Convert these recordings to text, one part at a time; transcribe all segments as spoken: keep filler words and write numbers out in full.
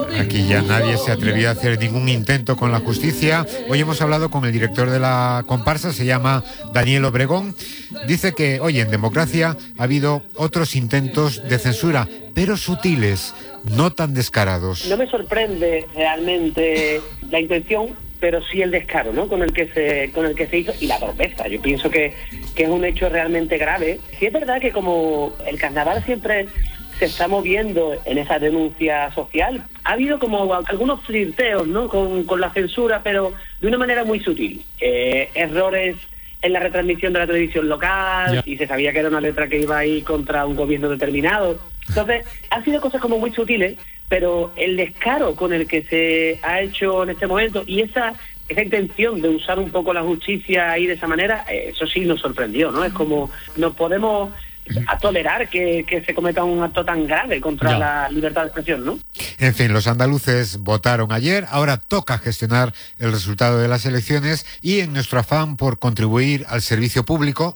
Aquí ya nadie se atrevió a hacer ningún intento con la justicia. Hoy hemos hablado con el director de la comparsa, se llama Daniel Obregón. Dice que, oye, en democracia ha habido otros intentos de censura, pero sutiles, no tan descarados. No me sorprende realmente la intención, pero sí el descaro, ¿no?, con el que se con el que se hizo, y la torpeza. Yo pienso que, que es un hecho realmente grave. Sí es verdad que como el carnaval siempre se está moviendo en esa denuncia social, ha habido como algunos flirteos, ¿no?, con, con la censura, pero de una manera muy sutil. Eh, errores en la retransmisión de la televisión local, yeah. y se sabía que era una letra que iba a ir contra un gobierno determinado. Entonces, han sido cosas como muy sutiles, pero el descaro con el que se ha hecho en este momento y esa esa intención de usar un poco la justicia ahí de esa manera, eso sí nos sorprendió, ¿no? Es como, no podemos a tolerar que, que se cometa un acto tan grave contra ya. la libertad de expresión, ¿no? En fin, los andaluces votaron ayer, ahora toca gestionar el resultado de las elecciones y en nuestro afán por contribuir al servicio público...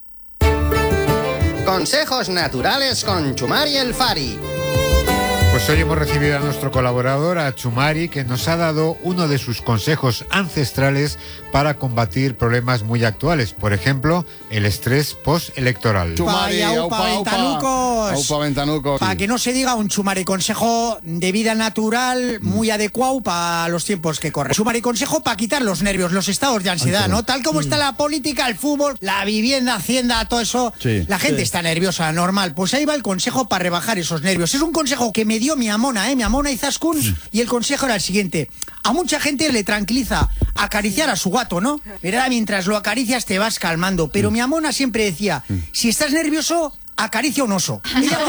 Consejos naturales con Chumari El Fari. Pues hoy hemos recibido a nuestro colaborador, a Chumari, que nos ha dado uno de sus consejos ancestrales para combatir problemas muy actuales. Por ejemplo, el estrés postelectoral. Chumari, aupa, ventanucos. Aupa, ventanucos. Para que no se diga, un Chumari consejo de vida natural muy mm. adecuado para los tiempos que corren. Chumari consejo para quitar los nervios, los estados de ansiedad, Ay, ¿no? Tal como mm. está la política, el fútbol, la vivienda, Hacienda, todo eso. Sí, la gente sí. está nerviosa, normal. Pues ahí va el consejo para rebajar esos nervios. Es un consejo que me dio mi amona, ¿eh? Mi amona Izaskun, mm. y el consejo era el siguiente. A mucha gente le tranquiliza acariciar a su gato, ¿no? ¿Verdad? Mientras lo acaricias te vas calmando. Pero mm. mi amona siempre decía, mm. si estás nervioso, acaricia un oso. Ella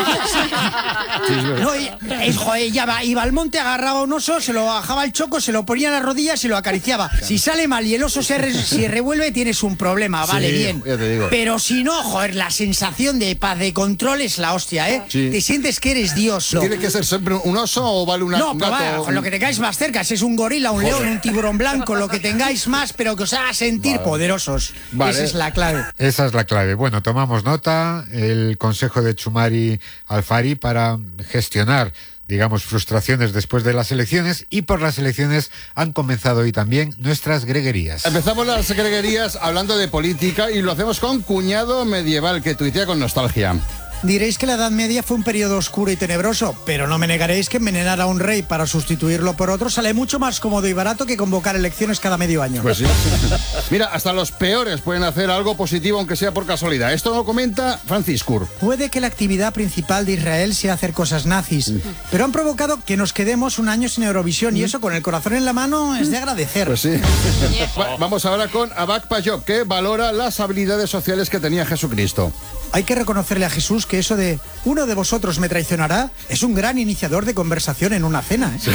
sí, no, ella, es, joder, ella va, iba al monte, agarraba un oso, se lo bajaba al choco, se lo ponía en las rodillas y lo acariciaba. Si sale mal y el oso se re, si revuelve, tienes un problema, vale, sí, bien. Ya te digo. Pero si no, joder, la sensación de paz, de control es la hostia, ¿eh? Sí. Te sientes que eres Dios. ¿Tiene que ser siempre un oso o vale una, no, un gato? No, va, con lo que tengáis más cerca, si es un gorila, un joder. león, un tiburón blanco, lo que tengáis más, pero que os haga sentir vale. poderosos. Vale. Esa es la clave. Esa es la clave. Bueno, tomamos nota, el consejo de Chumari El Fari para gestionar, digamos, frustraciones después de las elecciones, y por las elecciones han comenzado hoy también nuestras greguerías. Empezamos las greguerías hablando de política y lo hacemos con Cuñado Medieval, que tuitea con nostalgia. Diréis que la Edad Media fue un periodo oscuro y tenebroso, pero no me negaréis que envenenar a un rey para sustituirlo por otro sale mucho más cómodo y barato que convocar elecciones cada medio año. Pues sí. Mira, hasta los peores pueden hacer algo positivo, aunque sea por casualidad. Esto lo comenta Franciscur. Puede que la actividad principal de Israel sea hacer cosas nazis, mm. pero han provocado que nos quedemos un año sin Eurovisión, mm. y eso con el corazón en la mano es de agradecer. Pues sí. Vamos ahora con Abak Payop, que valora las habilidades sociales que tenía Jesucristo. Hay que reconocerle a Jesús que eso de uno de vosotros me traicionará es un gran iniciador de conversación en una cena, ¿eh? Sí.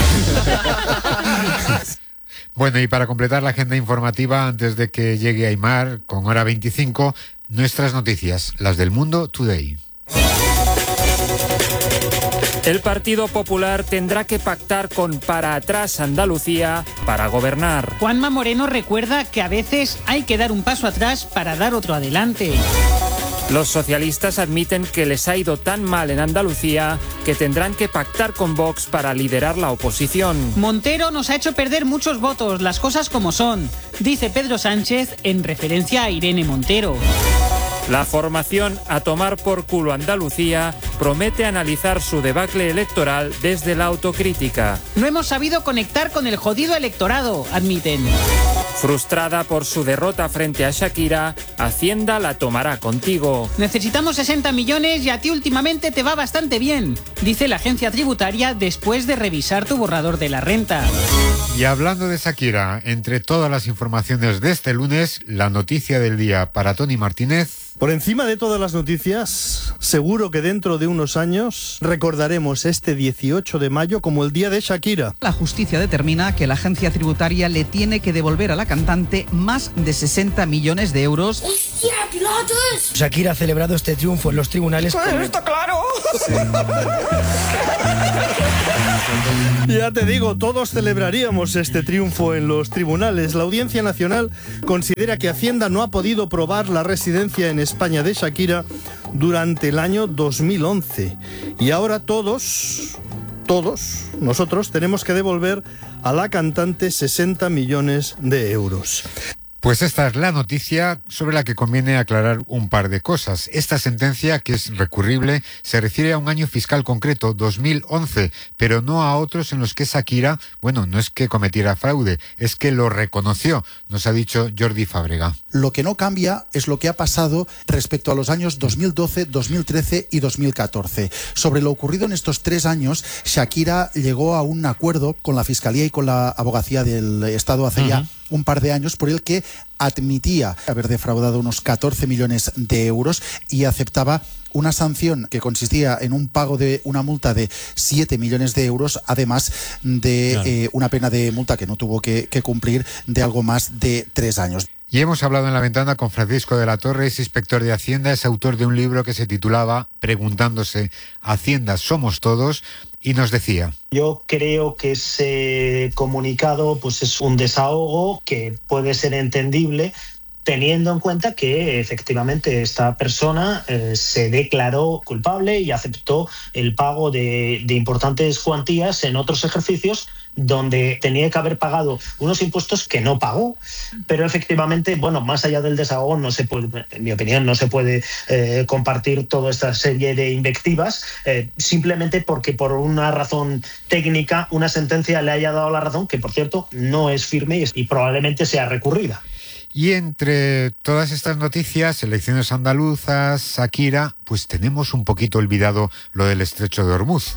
Bueno, y para completar la agenda informativa, antes de que llegue Aymar, con hora veinticinco, nuestras noticias, las del Mundo Today. El Partido Popular tendrá que pactar con Para Atrás Andalucía para gobernar. Juanma Moreno recuerda que a veces hay que dar un paso atrás para dar otro adelante. Los socialistas admiten que les ha ido tan mal en Andalucía que tendrán que pactar con Vox para liderar la oposición. Montero nos ha hecho perder muchos votos, las cosas como son, dice Pedro Sánchez en referencia a Irene Montero. La formación A Tomar por Culo Andalucía promete analizar su debacle electoral desde la autocrítica. No hemos sabido conectar con el jodido electorado, admiten. Frustrada por su derrota frente a Shakira, Hacienda la tomará contigo. Necesitamos sesenta millones y a ti últimamente te va bastante bien, dice la agencia tributaria después de revisar tu borrador de la renta. Y hablando de Shakira, entre todas las informaciones de este lunes, la noticia del día para Tony Martínez. Por encima de todas las noticias, seguro que dentro de unos años recordaremos este dieciocho de mayo como el día de Shakira. La justicia determina que la agencia tributaria le tiene que devolver a la cantante más de sesenta millones de euros. ¡Hostia, pilotos! Shakira ha celebrado este triunfo en los tribunales. ¡Pues está claro! Ya te digo, todos celebraríamos este triunfo en los tribunales. La Audiencia Nacional considera que Hacienda no ha podido probar la residencia en España de Shakira durante el año dos mil once. Y ahora todos todos nosotros tenemos que devolver a la cantante sesenta millones de euros. Pues esta es la noticia sobre la que conviene aclarar un par de cosas. Esta sentencia, que es recurrible, se refiere a un año fiscal concreto, dos mil once, pero no a otros en los que Shakira, bueno, no es que cometiera fraude, es que lo reconoció, nos ha dicho Jordi Fábrega. Lo que no cambia es lo que ha pasado respecto a los años dos mil doce, dos mil trece y dos mil catorce. Sobre lo ocurrido en estos tres años, Shakira llegó a un acuerdo con la Fiscalía y con la Abogacía del Estado hace uh-huh. ya un par de años, por el que admitía haber defraudado unos catorce millones de euros y aceptaba una sanción que consistía en un pago de una multa de siete millones de euros, además de claro. eh, una pena de multa que no tuvo que, que cumplir de algo más de tres años. Y hemos hablado en La Ventana con Francisco de la Torre, es inspector de Hacienda, es autor de un libro que se titulaba Preguntándose, ¿Hacienda somos todos? Y nos decía: yo creo que ese comunicado pues es un desahogo que puede ser entendible, teniendo en cuenta que efectivamente esta persona eh, se declaró culpable y aceptó el pago de, de importantes cuantías en otros ejercicios donde tenía que haber pagado unos impuestos que no pagó. Pero efectivamente, bueno, más allá del desahogo, no se puede, en mi opinión, no se puede eh, compartir toda esta serie de invectivas eh, simplemente porque por una razón técnica una sentencia le haya dado la razón, que por cierto no es firme y, y probablemente sea recurrida. Y entre todas estas noticias, elecciones andaluzas, Shakira, pues tenemos un poquito olvidado lo del estrecho de Ormuz.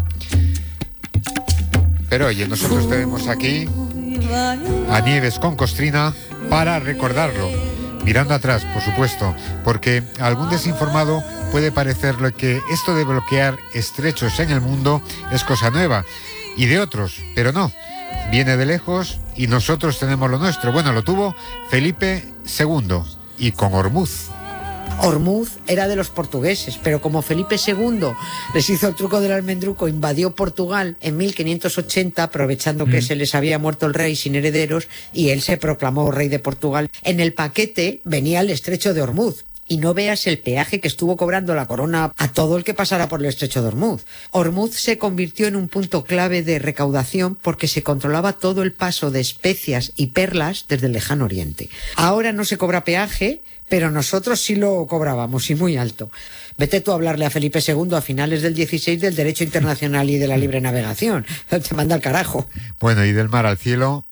Pero oye, nosotros tenemos aquí a Nieves con Costrina para recordarlo. Mirando atrás, por supuesto, porque a algún desinformado puede parecerle que esto de bloquear estrechos en el mundo es cosa nueva, y de otros, pero no. Viene de lejos y nosotros tenemos lo nuestro. Bueno, lo tuvo Felipe segundo y con Ormuz. Ormuz era de los portugueses, pero como Felipe segundo les hizo el truco del almendruco, invadió Portugal en mil quinientos ochenta, aprovechando mm. que se les había muerto el rey sin herederos, y él se proclamó rey de Portugal. En el paquete venía el estrecho de Ormuz. Y no veas el peaje que estuvo cobrando la corona a todo el que pasara por el estrecho de Ormuz. Ormuz se convirtió en un punto clave de recaudación porque se controlaba todo el paso de especias y perlas desde el lejano oriente. Ahora no se cobra peaje, pero nosotros sí lo cobrábamos, y muy alto. Vete tú a hablarle a Felipe segundo a finales del dieciséis del derecho internacional y de la libre navegación. Te manda al carajo. Bueno, y del mar al cielo.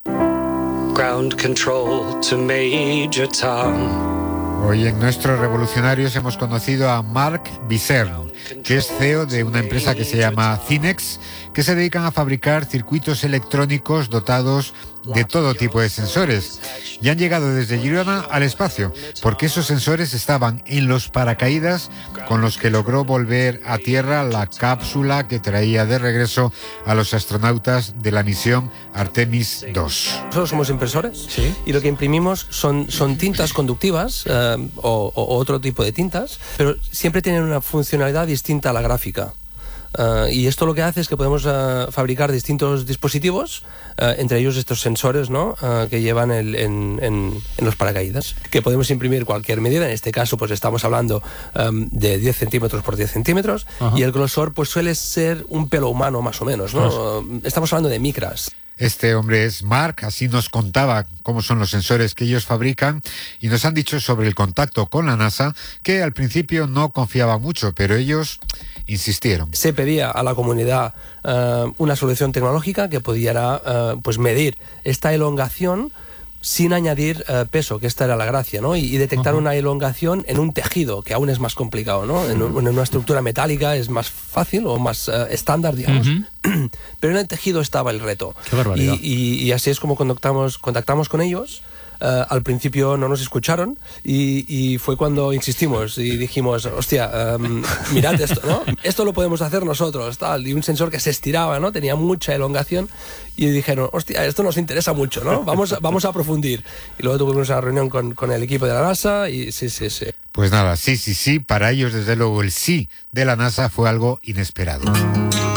Ground control to Major Tom. Hoy en Nuestros Revolucionarios hemos conocido a Mark Bizern, que es C E O de una empresa que se llama Cinex, que se dedican a fabricar circuitos electrónicos dotados de todo tipo de sensores. Y han llegado desde Girona al espacio, porque esos sensores estaban en los paracaídas con los que logró volver a tierra la cápsula que traía de regreso a los astronautas de la misión Artemis dos. Nosotros somos impresores, ¿sí? Y lo que imprimimos son, son tintas conductivas eh, o, o otro tipo de tintas, pero siempre tienen una funcionalidad distinta a la gráfica. Uh, y esto lo que hace es que podemos uh, fabricar distintos dispositivos, uh, entre ellos estos sensores, ¿no? uh, que llevan el, en, en, en los paracaídas, que podemos imprimir cualquier medida. En este caso pues estamos hablando um, de diez centímetros por diez centímetros. Ajá. Y el grosor pues suele ser un pelo humano más o menos, ¿no? Uh, estamos hablando de micras. Este hombre es Mark, así nos contaba cómo son los sensores que ellos fabrican, y nos han dicho sobre el contacto con la NASA que al principio no confiaba mucho, pero ellos insistieron. Se pedía a la comunidad uh, una solución tecnológica que pudiera uh, pues medir esta elongación sin añadir uh, peso, que esta era la gracia, ¿no? Y, y detectar uh-huh. una elongación en un tejido, que aún es más complicado, ¿no? En, en una estructura metálica es más fácil o más uh, estándar, digamos. Uh-huh. Pero en el tejido estaba el reto. Qué barbaridad. Y, y, y así es como contactamos, contactamos con ellos. Uh, al principio no nos escucharon y, y fue cuando insistimos y dijimos, hostia, um, mirad esto, ¿no? Esto lo podemos hacer nosotros, tal. Y un sensor que se estiraba, ¿no? Tenía mucha elongación y dijeron, hostia, esto nos interesa mucho, ¿no? Vamos, vamos a aprofundir. Y luego tuvimos una reunión con, con el equipo de la NASA y sí, sí, sí. Pues nada, sí, sí, sí. Para ellos, desde luego, el sí de la NASA fue algo inesperado.